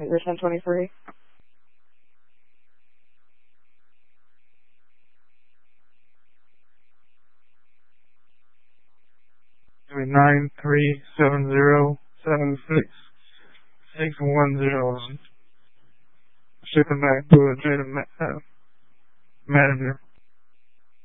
You're 1023. Give me 937076610. Shipping back to a manager.